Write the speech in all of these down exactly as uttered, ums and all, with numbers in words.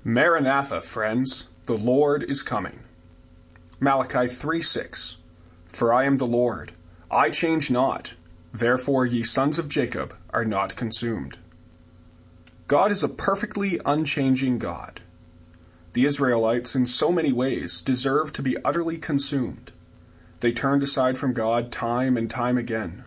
Maranatha, friends, the Lord is coming. Malachi three six. For I am the Lord, I change not, therefore ye sons of Jacob are not consumed. God is a perfectly unchanging God. The Israelites in so many ways deserve to be utterly consumed. They turned aside from God time and time again.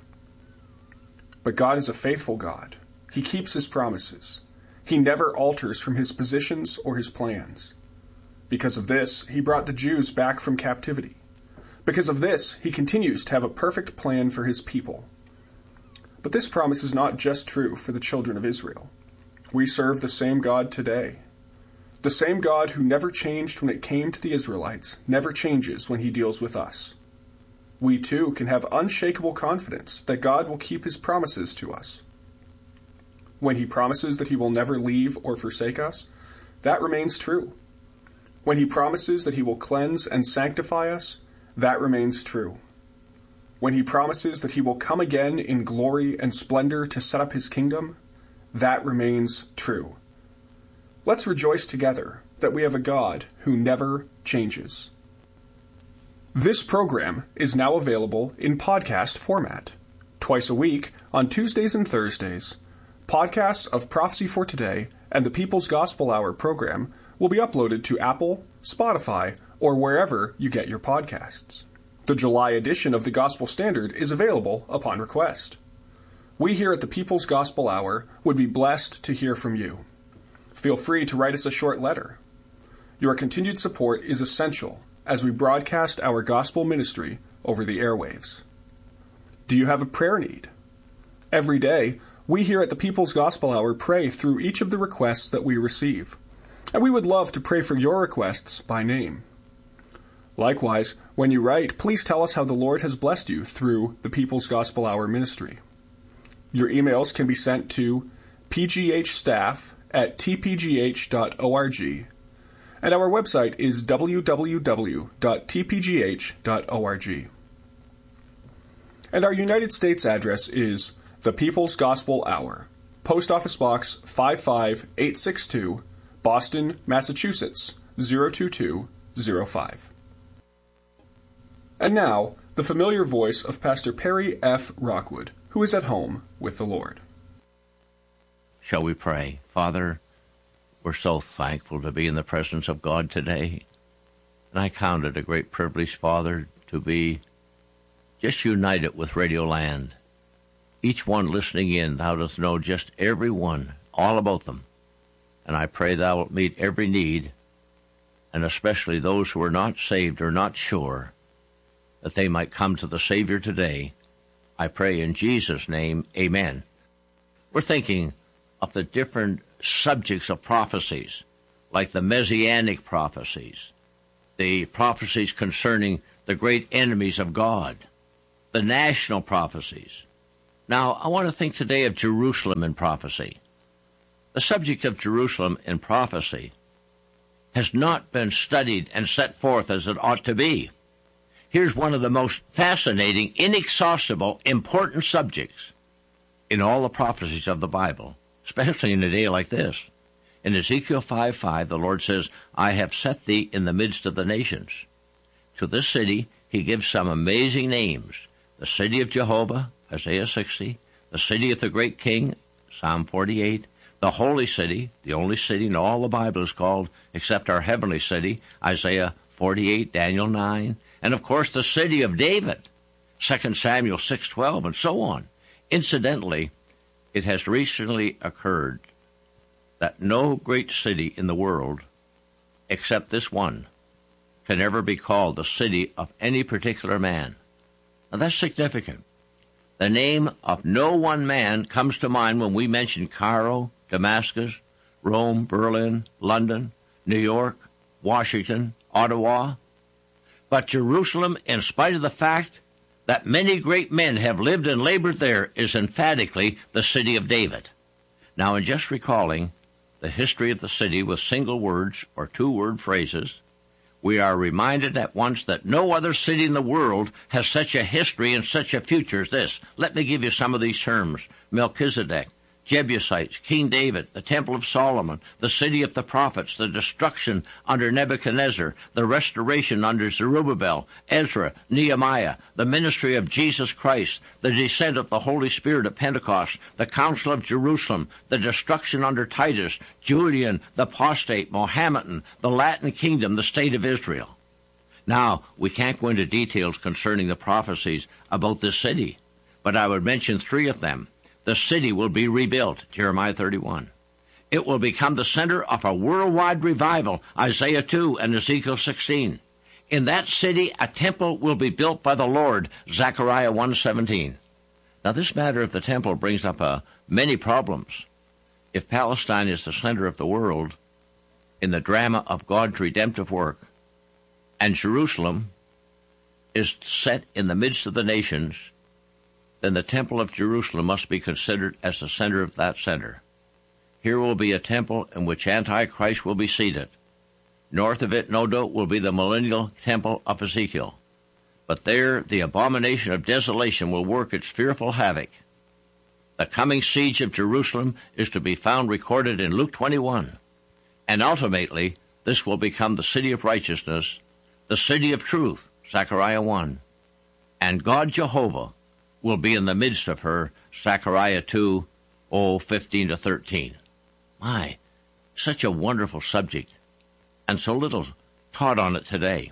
But God is a faithful God. He keeps his promises. He never alters from his positions or his plans. Because of this, he brought the Jews back from captivity. Because of this, he continues to have a perfect plan for his people. But this promise is not just true for the children of Israel. We serve the same God today. The same God who never changed when it came to the Israelites never changes when he deals with us. We too can have unshakable confidence that God will keep his promises to us. When he promises that he will never leave or forsake us, that remains true. When he promises that he will cleanse and sanctify us, that remains true. When he promises that he will come again in glory and splendor to set up his kingdom, that remains true. Let's rejoice together that we have a God who never changes. This program is now available in podcast format. Twice a week, on Tuesdays and Thursdays, podcasts of Prophecy for Today and the People's Gospel Hour program will be uploaded to Apple, Spotify, or wherever you get your podcasts. The July edition of the Gospel Standard is available upon request. We here at the People's Gospel Hour would be blessed to hear from you. Feel free to write us a short letter. Your continued support is essential as we broadcast our gospel ministry over the airwaves. Do you have a prayer need? Every day, we here at the People's Gospel Hour pray through each of the requests that we receive, and we would love to pray for your requests by name. Likewise, when you write, please tell us how the Lord has blessed you through the People's Gospel Hour ministry. Your emails can be sent to pghstaff at t p g h dot org, and our website is w w w dot t p g h dot org. And our United States address is The People's Gospel Hour, Post Office Box five five eight six two, Boston, Massachusetts, zero two two zero five. And now, the familiar voice of Pastor Perry F. Rockwood, who is at home with the Lord. Shall we pray? Father, we're so thankful to be in the presence of God today. And I count it a great privilege, Father, to be just united with Radio Land. Each one listening in, thou dost know just every one, all about them. And I pray thou wilt meet every need, and especially those who are not saved or not sure, that they might come to the Savior today. I pray in Jesus' name, amen. We're thinking of the different subjects of prophecies, like the Messianic prophecies, the prophecies concerning the great enemies of God, the national prophecies. Now, I want to think today of Jerusalem in prophecy. The subject of Jerusalem in prophecy has not been studied and set forth as it ought to be. Here's one of the most fascinating, inexhaustible, important subjects in all the prophecies of the Bible, especially in a day like this. In Ezekiel five five, the Lord says, I have set thee in the midst of the nations. To this city, he gives some amazing names. The city of Jehovah, Isaiah sixty, the city of the great king, Psalm forty-eight, the holy city, the only city in all the Bible is called, except our heavenly city, Isaiah forty-eight, Daniel nine, and of course the city of David, Second Samuel six twelve, and so on. Incidentally, it has recently occurred that no great city in the world, except this one, can ever be called the city of any particular man. Now that's significant. The name of no one man comes to mind when we mention Cairo, Damascus, Rome, Berlin, London, New York, Washington, Ottawa. But Jerusalem, in spite of the fact that many great men have lived and labored there, is emphatically the city of David. Now, in just recalling the history of the city with single words or two-word phrases, we are reminded at once that no other city in the world has such a history and such a future as this. Let me give you some of these terms. Melchizedek, Jebusites, King David, the Temple of Solomon, the city of the prophets, the destruction under Nebuchadnezzar, the restoration under Zerubbabel, Ezra, Nehemiah, the ministry of Jesus Christ, the descent of the Holy Spirit at Pentecost, the Council of Jerusalem, the destruction under Titus, Julian, the apostate, Mohammedan, the Latin kingdom, the state of Israel. Now, we can't go into details concerning the prophecies about this city, but I would mention three of them. The city will be rebuilt, Jeremiah thirty-one. It will become the center of a worldwide revival, Isaiah two and Ezekiel sixteen. In that city, a temple will be built by the Lord, Zechariah one seventeen. Now, this matter of the temple brings up uh, many problems. If Palestine is the center of the world in the drama of God's redemptive work, and Jerusalem is set in the midst of the nations, then the temple of Jerusalem must be considered as the center of that center. Here will be a temple in which Antichrist will be seated. North of it, no doubt, will be the millennial temple of Ezekiel. But there, the abomination of desolation will work its fearful havoc. The coming siege of Jerusalem is to be found recorded in Luke twenty-one. And ultimately, this will become the city of righteousness, the city of truth, Zechariah one. And God Jehovah will be in the midst of her, Zechariah two, oh, fifteen to thirteen. My, such a wonderful subject, and so little taught on it today.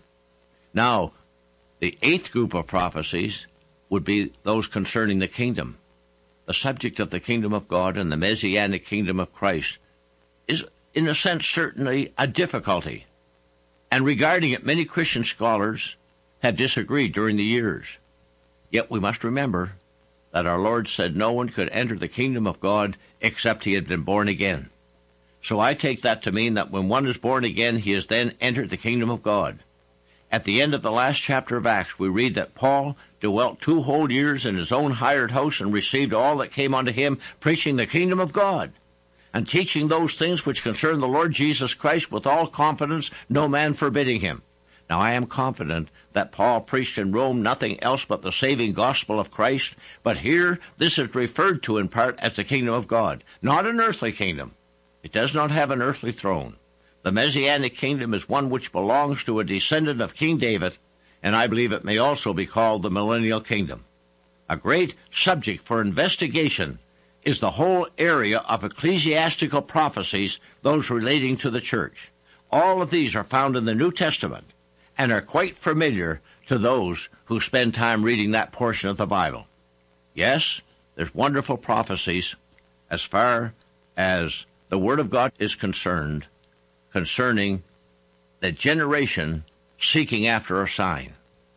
Now, the eighth group of prophecies would be those concerning the kingdom. The subject of the kingdom of God and the Messianic kingdom of Christ is, in a sense, certainly a difficulty. And regarding it, many Christian scholars have disagreed during the years. Yet we must remember that our Lord said no one could enter the kingdom of God except he had been born again. So I take that to mean that when one is born again, he has then entered the kingdom of God. At the end of the last chapter of Acts, we read that Paul dwelt two whole years in his own hired house and received all that came unto him, preaching the kingdom of God, and teaching those things which concern the Lord Jesus Christ with all confidence, no man forbidding him. Now I am confident that Paul preached in Rome nothing else but the saving gospel of Christ, but here this is referred to in part as the kingdom of God, not an earthly kingdom. It does not have an earthly throne. The Messianic kingdom is one which belongs to a descendant of King David, and I believe it may also be called the millennial kingdom. A great subject for investigation is the whole area of ecclesiastical prophecies, those relating to the church. All of these are found in the New Testament and are quite familiar to those who spend time reading that portion of the Bible. Yes, there's wonderful prophecies as far as the Word of God is concerned, concerning the generation seeking after a sign.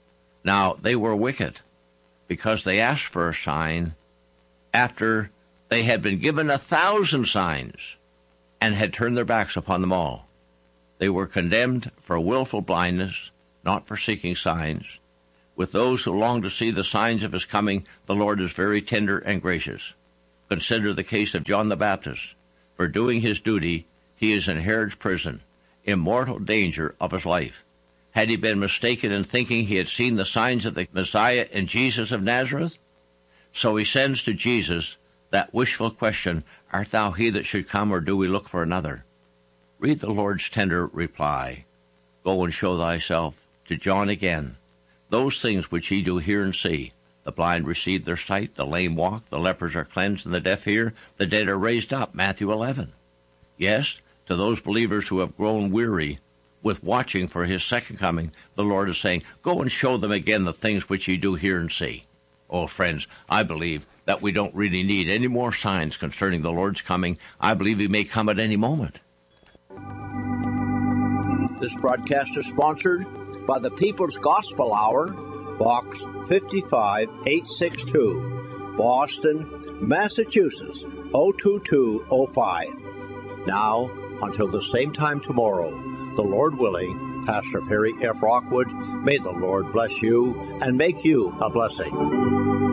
Now, they were wicked because they asked for a sign after they had been given a thousand signs and had turned their backs upon them all. They were condemned for willful blindness, not for seeking signs. With those who long to see the signs of his coming, the Lord is very tender and gracious. Consider the case of John the Baptist. For doing his duty, he is in Herod's prison, in mortal danger of his life. Had he been mistaken in thinking he had seen the signs of the Messiah in Jesus of Nazareth? So he sends to Jesus that wishful question, art thou he that should come, or do we look for another? Read the Lord's tender reply. Go and show thyself to John again. Those things which ye do hear and see. The blind receive their sight, the lame walk, the lepers are cleansed, and the deaf hear, the dead are raised up. Matthew eleven. Yes, to those believers who have grown weary with watching for his second coming, the Lord is saying, go and show them again the things which ye do hear and see. Oh, friends, I believe that we don't really need any more signs concerning the Lord's coming. I believe he may come at any moment. This broadcast is sponsored by the People's Gospel Hour, Box fifty-five eight sixty-two, Boston, Massachusetts, oh two two oh five. Now, until the same time tomorrow, the Lord willing, Pastor Perry F. Rockwood, may the Lord bless you and make you a blessing.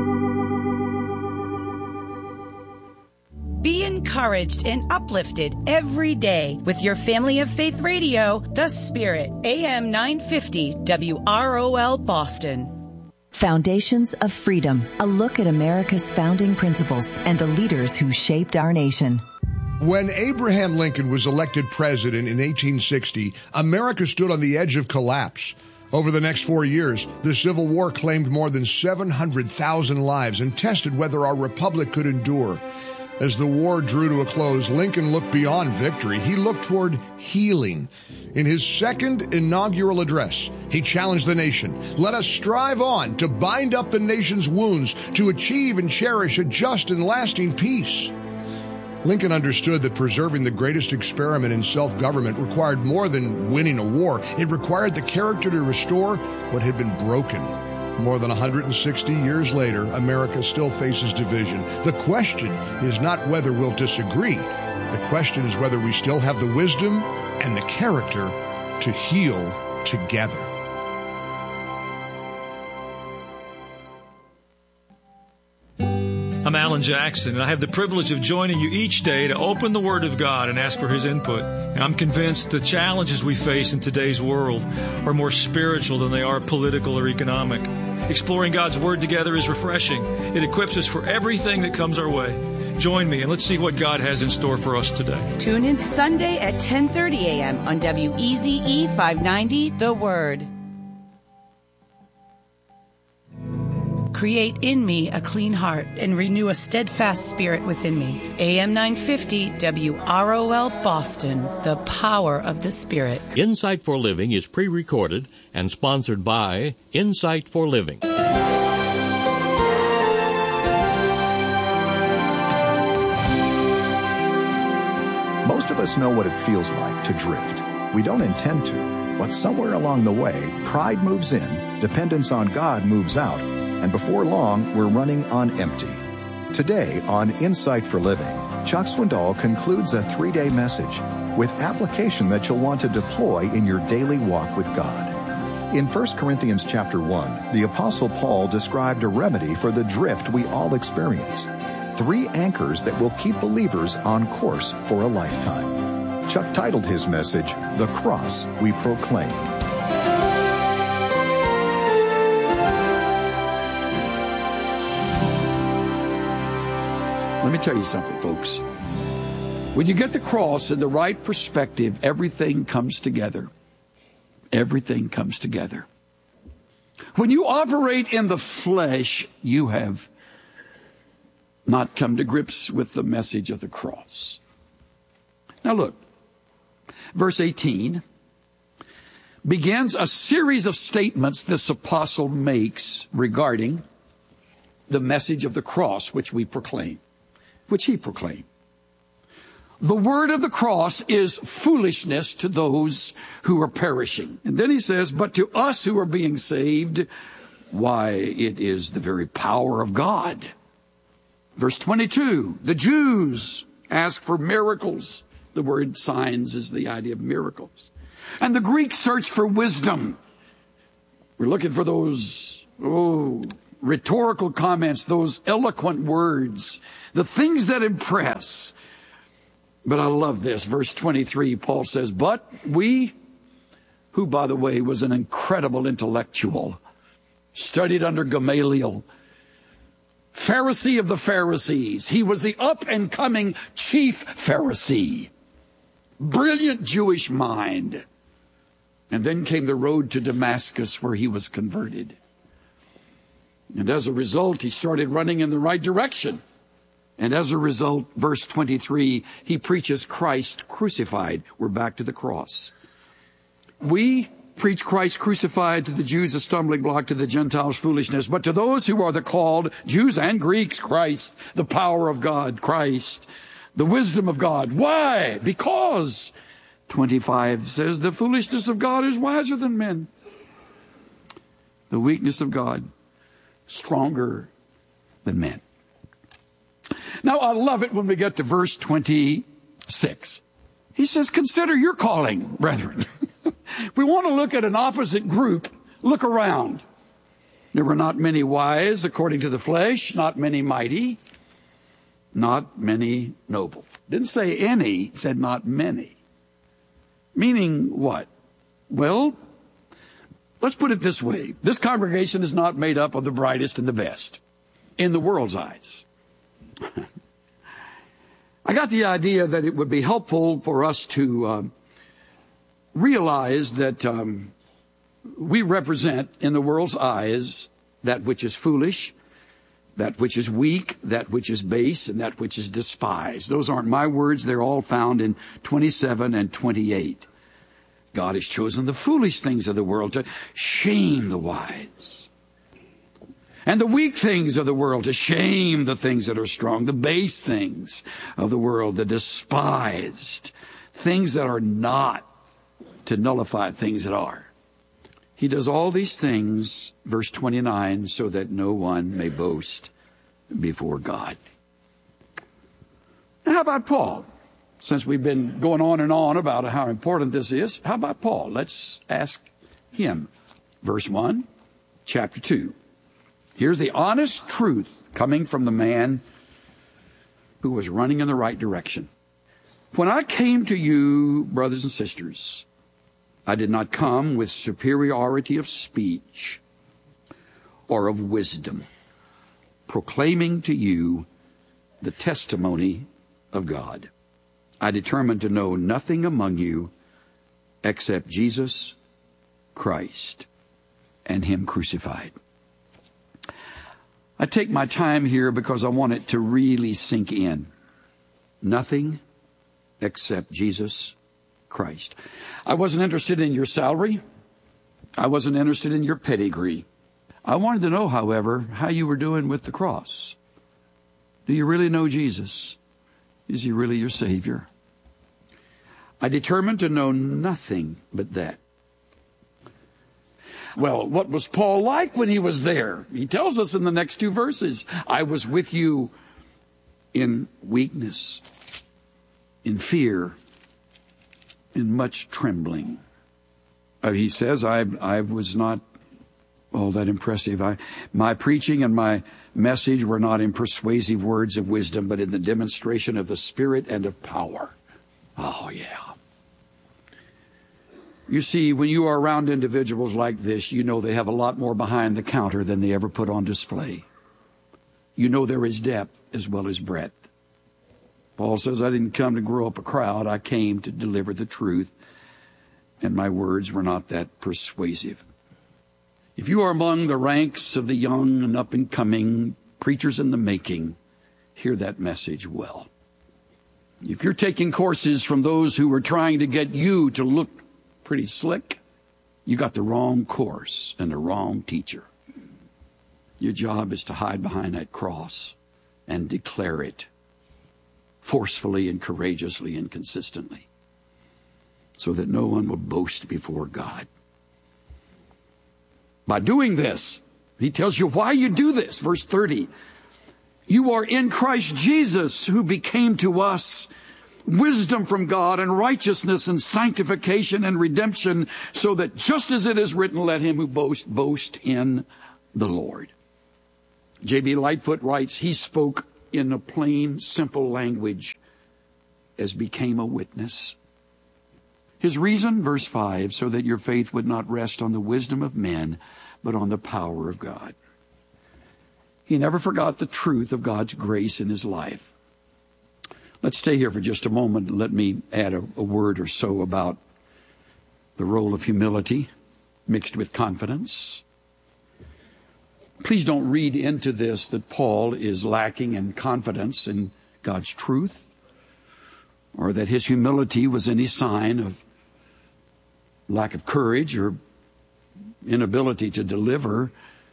Be encouraged and uplifted every day with your Family of Faith Radio, The Spirit, A M nine fifty W R O L Boston. Foundations of Freedom, a look at America's founding principles and the leaders who shaped our nation. When Abraham Lincoln was elected president in eighteen sixty, America stood on the edge of collapse. Over the next four years, the Civil War claimed more than seven hundred thousand lives and tested whether our republic could endure. As the war drew to a close, Lincoln looked beyond victory. He looked toward healing. In his second inaugural address, he challenged the nation. Let us strive on to bind up the nation's wounds, to achieve and cherish a just and lasting peace. Lincoln understood that preserving the greatest experiment in self-government required more than winning a war. It required the character to restore what had been broken. More than one hundred sixty years later, America still faces division. The question is not whether we'll disagree. The question is whether we still have the wisdom and the character to heal together. I'm Alan Jackson, and I have the privilege of joining you each day to open the Word of God and ask for His input. And I'm convinced the challenges we face in today's world are more spiritual than they are political or economic. Exploring God's Word together is refreshing. It equips us for everything that comes our way. Join me, and let's see what God has in store for us today. Tune in Sunday at ten thirty a.m. on W E Z E five ninety, The Word. Create in me a clean heart and renew a steadfast spirit within me. A M nine fifty W R O L Boston, the power of the Spirit. Insight for Living is pre-recorded and sponsored by Insight for Living. Most of us know what it feels like to drift. We don't intend to, but somewhere along the way, pride moves in, dependence on God moves out, and before long, we're running on empty. Today on Insight for Living, Chuck Swindoll concludes a three-day message with application that you'll want to deploy in your daily walk with God. In First Corinthians chapter one, the Apostle Paul described a remedy for the drift we all experience. Three anchors that will keep believers on course for a lifetime. Chuck titled his message, The Cross We Proclaim. Let me tell you something, folks. When you get the cross in the right perspective, everything comes together. Everything comes together. When you operate in the flesh, you have not come to grips with the message of the cross. Now look, verse eighteen begins a series of statements this apostle makes regarding the message of the cross which we proclaim. Which he proclaimed. The word of the cross is foolishness to those who are perishing. And then he says, but to us who are being saved, why, it is the very power of God. Verse twenty-two, the Jews ask for miracles. The word signs is the idea of miracles. And the Greeks search for wisdom. We're looking for those, oh, rhetorical comments, those eloquent words, the things that impress. But I love this. Verse twenty-three, Paul says, but we, who, by the way, was an incredible intellectual, studied under Gamaliel, Pharisee of the Pharisees. He was the up-and-coming chief Pharisee. Brilliant Jewish mind. And then came the road to Damascus where he was converted. And as a result, he started running in the right direction. And as a result, verse twenty-three, he preaches Christ crucified. We're back to the cross. We preach Christ crucified, to the Jews a stumbling block, to the Gentiles foolishness. But to those who are the called, Jews and Greeks, Christ, the power of God, Christ, the wisdom of God. Why? Because, twenty-five says, the foolishness of God is wiser than men. The weakness of God, stronger than men. Now, I love it when we get to verse twenty-six. He says, consider your calling, brethren. If we want to look at an opposite group, look around. There were not many wise according to the flesh, not many mighty, not many noble. Didn't say any, it said not many. Meaning what? Well, Let's put it this way. This congregation is not made up of the brightest and the best in the world's eyes. I got the idea that it would be helpful for us to uh, realize that um, we represent in the world's eyes that which is foolish, that which is weak, that which is base, and that which is despised. Those aren't my words. They're all found in twenty-seven and twenty-eight. God has chosen the foolish things of the world to shame the wise, and the weak things of the world to shame the things that are strong, the base things of the world, the despised, things that are not, to nullify things that are. He does all these things, verse twenty-nine, so that no one may boast before God. Now, how about Paul? Since we've been going on and on about how important this is, how about Paul? Let's ask him. Verse one, chapter two. Here's the honest truth coming from the man who was running in the right direction. When I came to you, brothers and sisters, I did not come with superiority of speech or of wisdom, proclaiming to you the testimony of God. I determined to know nothing among you except Jesus Christ and Him crucified. I take my time here because I want it to really sink in. Nothing except Jesus Christ. I wasn't interested in your salary. I wasn't interested in your pedigree. I wanted to know, however, how you were doing with the cross. Do you really know Jesus? Is He really your Savior? I determined to know nothing but that. Well, what was Paul like when he was there? He tells us in the next two verses, I was with you in weakness, in fear, in much trembling. Uh, he says, I, I was not all that impressive. I, my preaching and my message were not in persuasive words of wisdom, but in the demonstration of the Spirit and of power. Oh, yeah. You see, when you are around individuals like this, you know they have a lot more behind the counter than they ever put on display. You know there is depth as well as breadth. Paul says, I didn't come to grow up a crowd. I came to deliver the truth, and my words were not that persuasive. If you are among the ranks of the young and up-and-coming preachers in the making, hear that message well. If you're taking courses from those who are trying to get you to look pretty slick, you got the wrong course and the wrong teacher. Your job is to hide behind that cross and declare it forcefully and courageously and consistently, so that no one will boast before God. By doing this, he tells you why you do this. Verse thirty, you are in Christ Jesus, who became to us wisdom from God and righteousness and sanctification and redemption, so that just as it is written, let him who boasts boast in the Lord. J B Lightfoot writes, he spoke in a plain, simple language as became a witness. His reason, verse five, so that your faith would not rest on the wisdom of men, but on the power of God. He never forgot the truth of God's grace in his life. Let's stay here for just a moment and let me add a, a word or so about the role of humility mixed with confidence. Please don't read into this that Paul is lacking in confidence in God's truth, or that his humility was any sign of lack of courage or inability to deliver.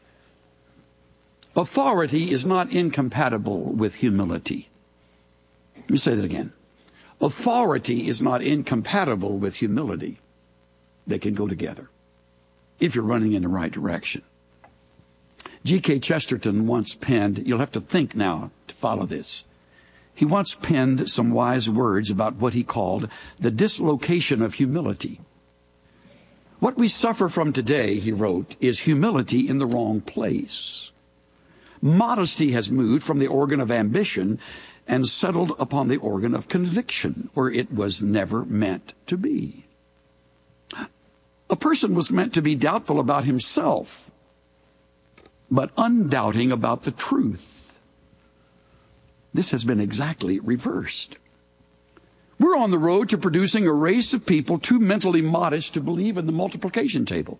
Authority is not incompatible with humility. Let me say that again. Authority is not incompatible with humility. They can go together if you're running in the right direction. G K Chesterton once penned, you'll have to think now to follow this. He once penned some wise words about what he called the dislocation of humility. What we suffer from today, he wrote, is humility in the wrong place. Modesty has moved from the organ of ambition and settled upon the organ of conviction, where it was never meant to be. A person was meant to be doubtful about himself, but undoubting about the truth. This has been exactly reversed. We're on the road to producing a race of people too mentally modest to believe in the multiplication table.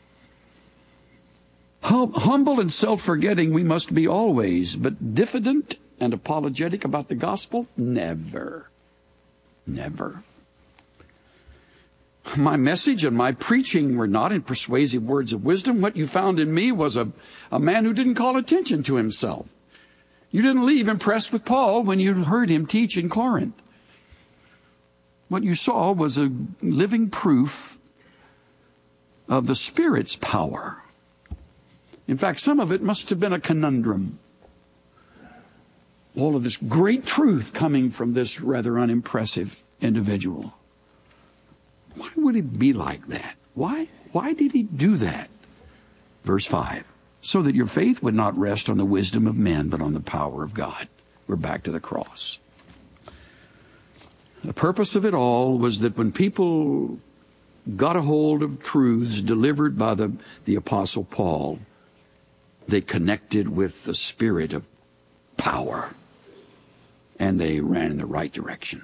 Hum- humble and self-forgetting we must be always, but diffident and apologetic about the gospel? Never. Never. My message and my preaching were not in persuasive words of wisdom. What you found in me was a, a man who didn't call attention to himself. You didn't leave impressed with Paul when you heard him teach in Corinth. What you saw was a living proof of the Spirit's power. In fact, some of it must have been a conundrum. All of this great truth coming from this rather unimpressive individual. Why would it be like that? Why? Why did he do that? Verse five. So that your faith would not rest on the wisdom of men, but on the power of God. We're back to the cross. The purpose of it all was that when people got a hold of truths delivered by the, the Apostle Paul, they connected with the spirit of power, and they ran in the right direction.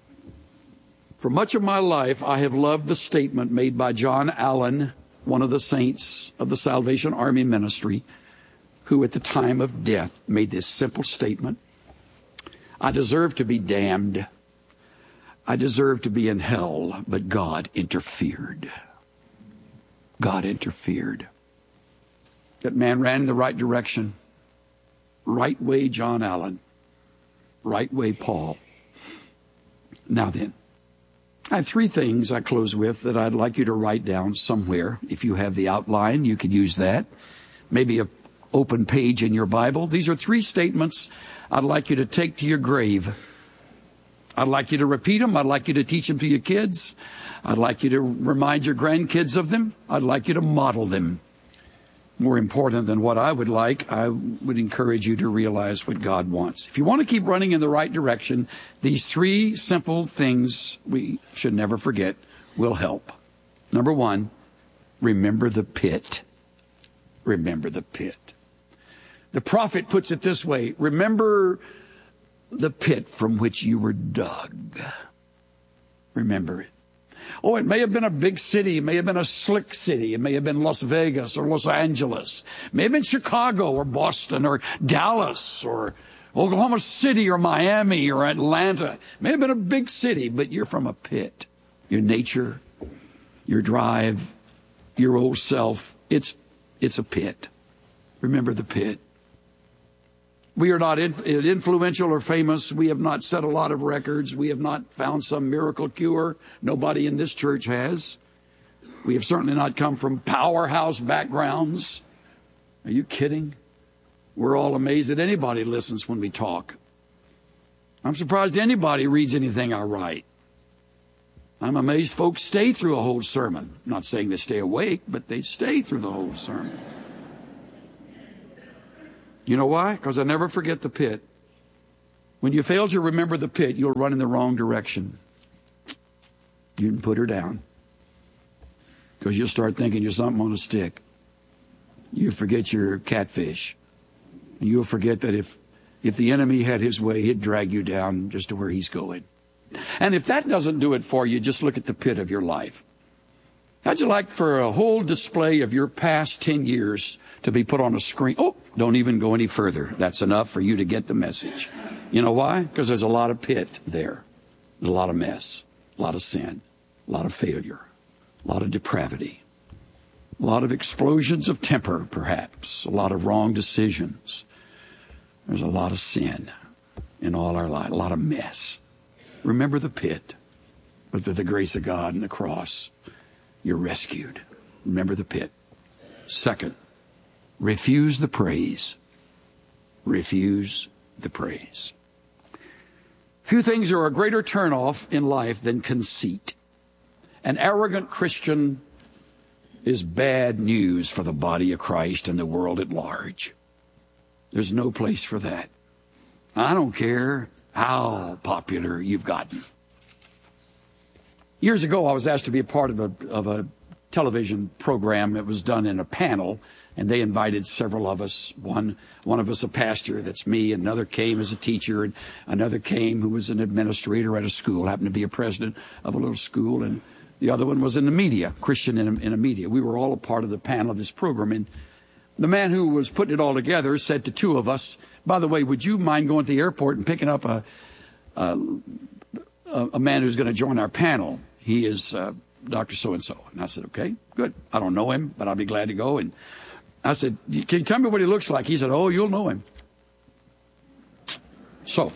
For much of my life, I have loved the statement made by John Allen, one of the saints of the Salvation Army ministry, who at the time of death made this simple statement: I deserve to be damned. I deserve to be in hell, but God interfered. God interfered. That man ran in the right direction. Right way, John Allen. Right way, Paul. Now then, I have three things I close with that I'd like you to write down somewhere. If you have the outline, you could use that. Maybe an open page in your Bible. These are three statements I'd like you to take to your grave. I'd like you to repeat them. I'd like you to teach them to your kids. I'd like you to remind your grandkids of them. I'd like you to model them. More important than what I would like, I would encourage you to realize what God wants. If you want to keep running in the right direction, these three simple things we should never forget will help. Number one, remember the pit. Remember the pit. The prophet puts it this way: remember the pit from which you were dug. Remember it. Oh, it may have been a big city. It may have been a slick city. It may have been Las Vegas or Los Angeles. It may have been Chicago or Boston or Dallas or Oklahoma City or Miami or Atlanta. It may have been a big city, but you're from a pit. Your nature, your drive, your old self, it's, it's a pit. Remember the pit. We are not influential or famous. We have not set a lot of records. We have not found some miracle cure. Nobody in this church has. We have certainly not come from powerhouse backgrounds. Are you kidding? We're all amazed that anybody listens when we talk. I'm surprised anybody reads anything I write. I'm amazed folks stay through a whole sermon. I'm not saying they stay awake, but they stay through the whole sermon. You know why? Because I never forget the pit. When you fail to remember the pit, you'll run in the wrong direction. You can put her down. Because you'll start thinking you're something on a stick. You'll forget your catfish. And you'll forget that if, if the enemy had his way, he'd drag you down just to where he's going. And if that doesn't do it for you, just look at the pit of your life. How'd you like for a whole display of your past ten years to be put on a screen? Oh, don't even go any further. That's enough for you to get the message. You know why? Because there's a lot of pit there. There's a lot of mess, a lot of sin, a lot of failure, a lot of depravity, a lot of explosions of temper, perhaps, a lot of wrong decisions. There's a lot of sin in all our life, a lot of mess. Remember the pit, but through the grace of God and the cross, you're rescued. Remember the pit. Second, refuse the praise. Refuse the praise. Few things are a greater turnoff in life than conceit. An arrogant Christian is bad news for the body of Christ and the world at large. There's no place for that. I don't care how popular you've gotten. Years ago, I was asked to be a part of a, of a television program that was done in a panel, and they invited several of us. One one of us a pastor, that's me. Another came as a teacher, and another came who was an administrator at a school, happened to be a president of a little school, and the other one was in the media, Christian in a, in a media. We were all a part of the panel of this program, and the man who was putting it all together said to two of us, by the way, would you mind going to the airport and picking up a a, a man who's going to join our panel? He is uh, Doctor So-and-so. And I said, okay, good. I don't know him, but I'll be glad to go. And I said, can you tell me what he looks like? He said, oh, you'll know him. So,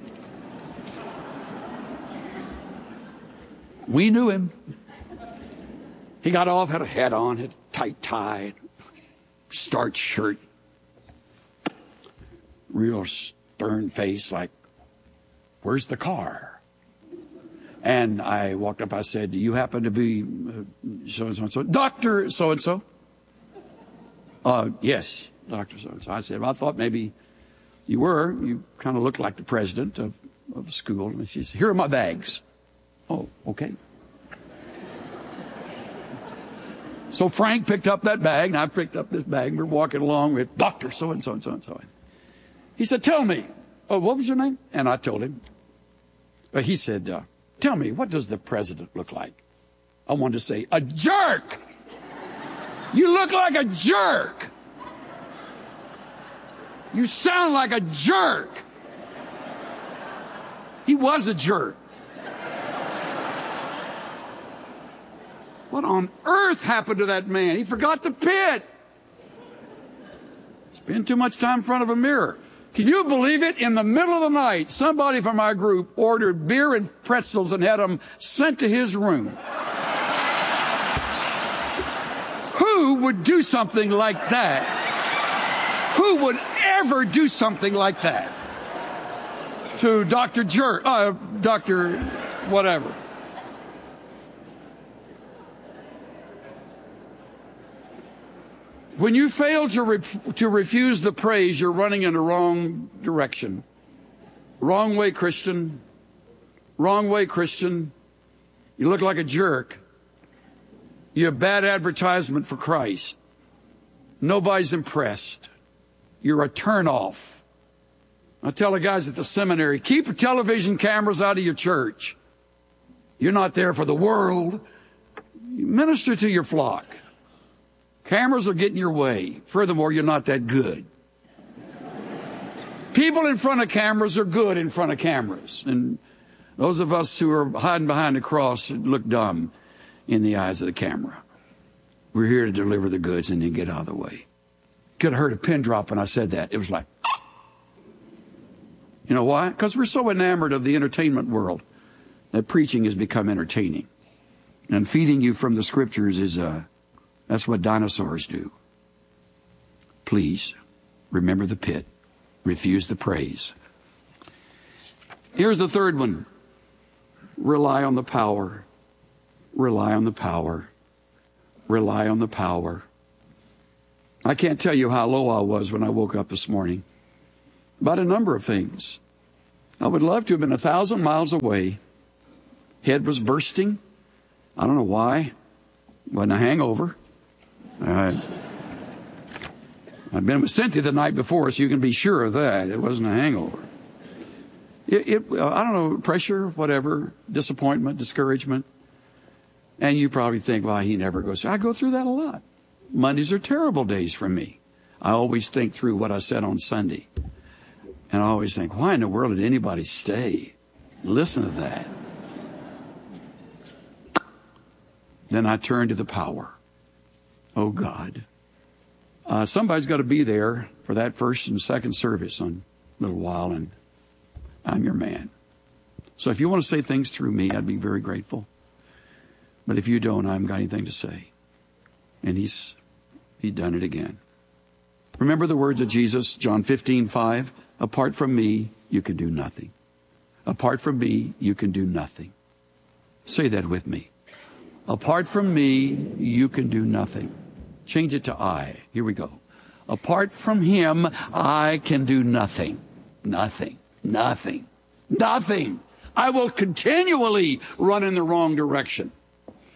we knew him. He got off, had a hat on, had a tight tie, starched shirt, real stern face, like, where's the car? And I walked up, I said, do you happen to be uh, so-and-so and so? Doctor so-and-so? Uh, yes, Doctor so-and-so. I said, well, I thought maybe you were. You kind of looked like the president of, of the school. And she said, here are my bags. Oh, okay. So Frank picked up that bag, and I picked up this bag, and we're walking along with Doctor so-and-so and so-and-so. He said, tell me, oh, what was your name? And I told him. But he said, uh, tell me, what does the president look like? I wanted to say, a jerk! You look like a jerk! You sound like a jerk! He was a jerk. What on earth happened to that man? He forgot the pit. Spend too much time in front of a mirror. Can you believe it? In the middle of the night, somebody from our group ordered beer and pretzels and had them sent to his room. Who would do something like that? Who would ever do something like that? To Doctor Jerk, uh, Doctor whatever. When you fail to re- to refuse the praise, you're running in the wrong direction. Wrong way, Christian. Wrong way, Christian. You look like a jerk. You have bad advertisement for Christ. Nobody's impressed. You're a turnoff. I tell the guys at the seminary, keep the television cameras out of your church. You're not there for the world. You minister to your flock. Cameras will get in your way. Furthermore, you're not that good. People in front of cameras are good in front of cameras. And those of us who are hiding behind the cross look dumb in the eyes of the camera. We're here to deliver the goods and then get out of the way. Could have heard a pin drop when I said that. It was like, you know why? Because we're so enamored of the entertainment world that preaching has become entertaining. And feeding you from the scriptures is uh, that's what dinosaurs do. Please, remember the pit. Refuse the praise. Here's the third one. Rely on the power. Rely on the power. Rely on the power. I can't tell you how low I was when I woke up this morning. About a number of things. I would love to have been a thousand miles away. Head was bursting. I don't know why. Wasn't a hangover. Uh, I'd been with Cynthia the night before, so you can be sure of that. It wasn't a hangover. It, it I don't know, pressure, whatever, disappointment, discouragement. And you probably think, well, he never goes. I go through that a lot. Mondays are terrible days for me. I always think through what I said on Sunday. And I always think, why in the world did anybody stay? Listen to that. Then I turn to the power. Oh, God. Uh, somebody's got to be there for that first and second service in a little while, and I'm your man. So if you want to say things through me, I'd be very grateful. But if you don't, I haven't got anything to say. And he's he's done it again. Remember the words of Jesus, John fifteen five. Apart from me, you can do nothing. Apart from me, you can do nothing. Say that with me. Apart from me, you can do nothing. Change it to I. Here we go. Apart from him, I can do nothing. Nothing. Nothing. Nothing. I will continually run in the wrong direction.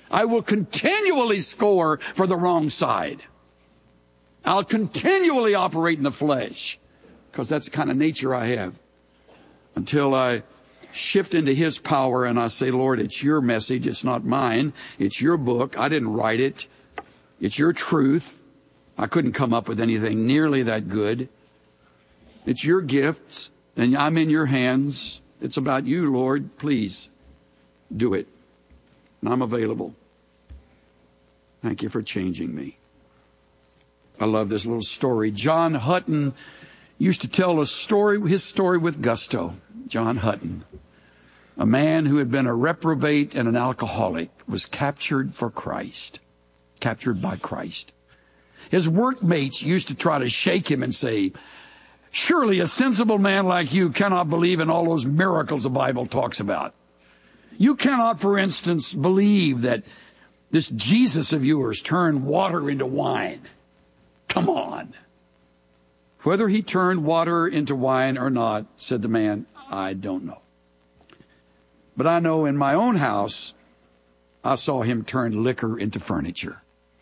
I will continually score for the wrong side. I'll continually operate in the flesh, because that's the kind of nature I have, until I shift into His power and I say, Lord, it's your message, it's not mine. It's your book. I didn't write it. It's your truth. I couldn't come up with anything nearly that good. It's your gifts, and I'm in your hands. It's about you, Lord. Please do it. And I'm available. Thank you for changing me. I love this little story. John Hutton used to tell a story, his story with gusto. John Hutton, a man who had been a reprobate and an alcoholic, was captured for Christ, captured by Christ. His workmates used to try to shake him and say, surely a sensible man like you cannot believe in all those miracles the Bible talks about. You cannot, for instance, believe that this Jesus of yours turned water into wine. Come on. Whether he turned water into wine or not, said the man, I don't know. But I know in my own house, I saw him turn liquor into furniture.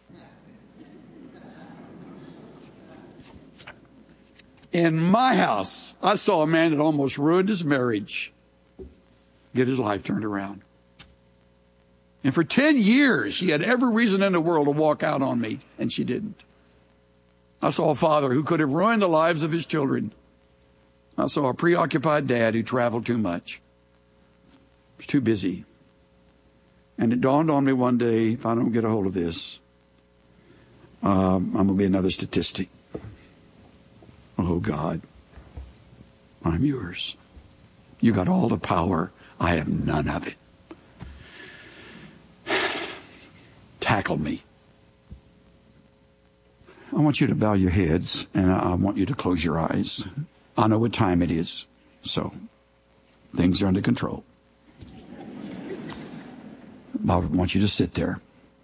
In my house, I saw a man that almost ruined his marriage get his life turned around. And for ten years, she had every reason in the world to walk out on me, and she didn't. I saw a father who could have ruined the lives of his children. I saw a preoccupied dad who traveled too much. Was too busy. And it dawned on me one day, if I don't get a hold of this, uh, I'm going to be another statistic. Oh, God, I'm yours. You got all the power. I have none of it. Tackle me. I want you to bow your heads, and I want you to close your eyes. I know what time it is, so things are under control. I want you to sit there.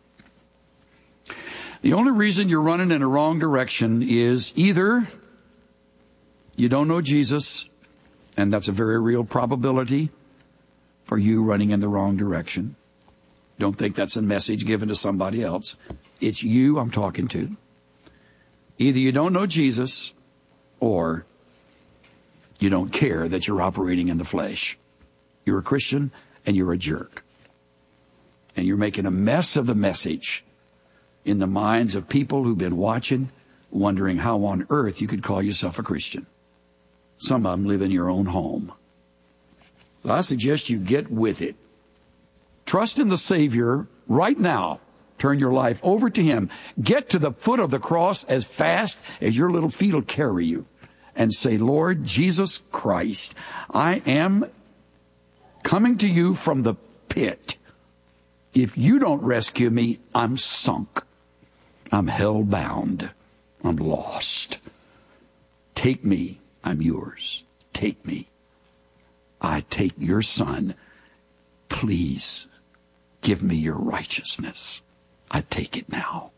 The only reason you're running in the wrong direction is either you don't know Jesus, and that's a very real probability for you running in the wrong direction. Don't think that's a message given to somebody else. It's you I'm talking to. Either you don't know Jesus, or you don't care that you're operating in the flesh. You're a Christian, and you're a jerk. And you're making a mess of the message in the minds of people who've been watching, wondering how on earth you could call yourself a Christian. Some of them live in your own home. So I suggest you get with it. Trust in the Savior right now. Turn your life over to Him. Get to the foot of the cross as fast as your little feet will carry you. And say, Lord Jesus Christ, I am coming to you from the pit. If you don't rescue me, I'm sunk. I'm hell-bound. I'm lost. Take me. I'm yours. Take me. I take your Son. Please give me your righteousness. I take it now.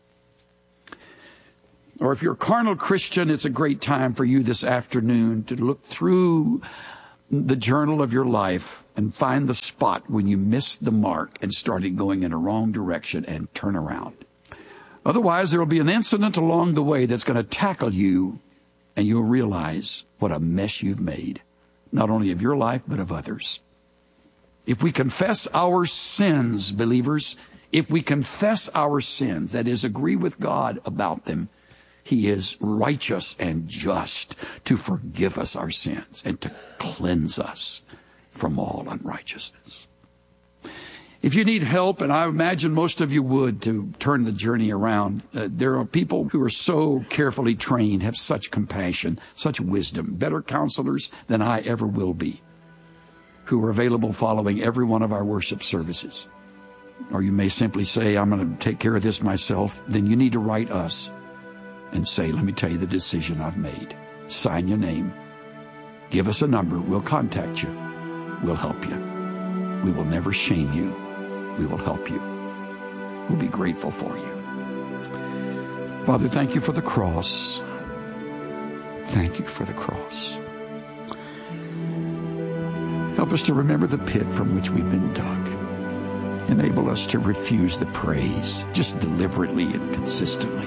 Or if you're a carnal Christian, it's a great time for you this afternoon to look through the journal of your life and find the spot when you missed the mark and started going in a wrong direction and turn around. Otherwise, there will be an incident along the way that's going to tackle you, and you'll realize what a mess you've made, not only of your life, but of others. If we confess our sins, believers, if we confess our sins, that is, agree with God about them, He is righteous and just to forgive us our sins and to cleanse us from all unrighteousness. If you need help, and I imagine most of you would, to turn the journey around, uh, there are people who are so carefully trained, have such compassion, such wisdom, better counselors than I ever will be, who are available following every one of our worship services. Or you may simply say, I'm going to take care of this myself. Then you need to write us and say, let me tell you the decision I've made. Sign your name. Give us a number. We'll contact you. We'll help you. We will never shame you. We will help you. We'll be grateful for you. Father, thank you for the cross. Thank you for the cross. Help us to remember the pit from which we've been dug. Enable us to refuse the praise, just deliberately and consistently.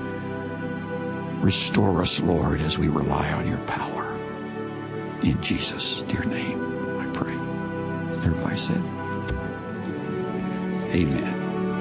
Restore us, Lord, as we rely on your power. In Jesus' dear name, I pray. Everybody said, amen.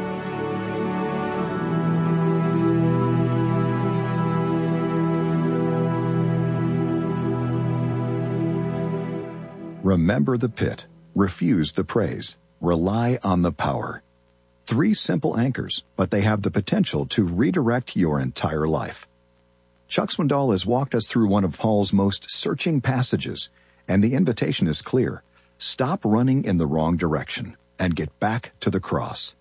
Remember the pit. Refuse the praise. Rely on the power. Three simple anchors, but they have the potential to redirect your entire life. Chuck Swindoll has walked us through one of Paul's most searching passages, and the invitation is clear. Stop running in the wrong direction and get back to the cross.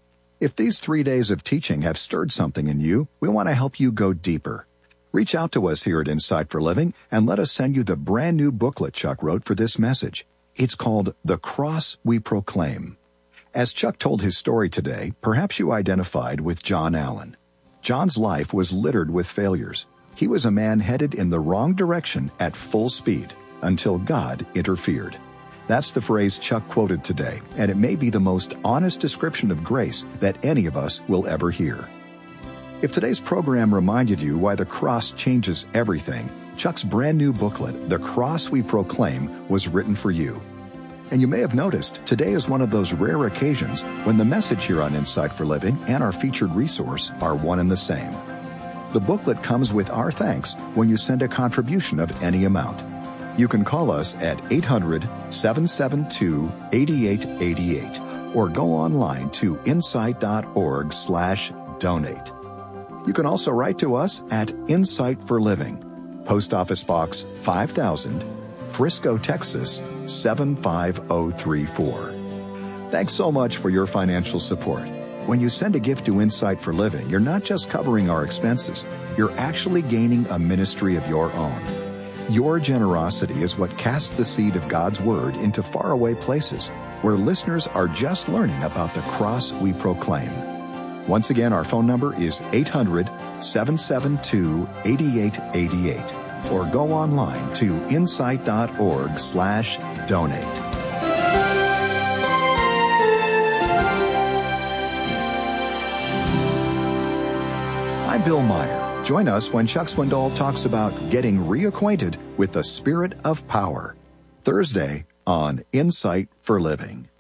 If these three days of teaching have stirred something in you, we want to help you go deeper. Reach out to us here at Insight for Living and let us send you the brand new booklet Chuck wrote for this message. It's called The Cross We Proclaim. As Chuck told his story today, perhaps you identified with John Allen. John's life was littered with failures. He was a man headed in the wrong direction at full speed until God interfered. That's the phrase Chuck quoted today, and it may be the most honest description of grace that any of us will ever hear. If today's program reminded you why the cross changes everything, Chuck's brand new booklet, The Cross We Proclaim, was written for you. And you may have noticed today is one of those rare occasions when the message here on Insight for Living and our featured resource are one and the same. The booklet comes with our thanks when you send a contribution of any amount. You can call us at eight hundred, seven seven two, eight eight eight eight or go online to insight.org slash donate. You can also write to us at Insight for Living, Post Office Box five thousand, Frisco, Texas seven five zero three four. Thanks so much for your financial support. When you send a gift to Insight for Living, you're not just covering our expenses, you're actually gaining a ministry of your own. Your generosity is what casts the seed of God's Word into faraway places where listeners are just learning about the cross we proclaim. Once again, our phone number is eight hundred, seven seven two, eight eight eight eight or go online to insight.org slash donate. I'm Bill Meyer. Join us when Chuck Swindoll talks about getting reacquainted with the Spirit of Power. Thursday on Insight for Living.